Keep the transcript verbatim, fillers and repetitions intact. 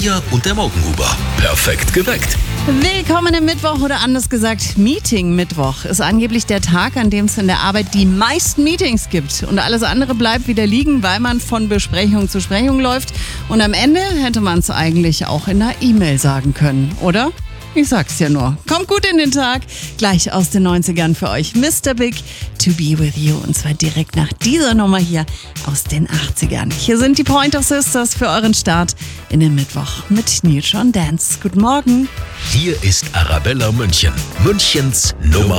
Maja und der Morgenhuber. Perfekt geweckt. Willkommen im Mittwoch oder anders gesagt Meeting-Mittwoch. Ist angeblich der Tag, an dem es in der Arbeit die meisten Meetings gibt. Und alles andere bleibt wieder liegen, weil man von Besprechung zu Besprechung läuft. Und am Ende hätte man es eigentlich auch in einer E-Mail sagen können, oder? Ich sag's ja nur. Kommt gut in den Tag. Gleich aus den neunzigern für euch Mister Big, To Be With You. Und zwar direkt nach dieser Nummer hier aus den achtzigern. Hier sind die Pointer Sisters für euren Start in den Mittwoch mit Neutron Dance. Guten Morgen. Hier ist Arabella München. Münchens Nummer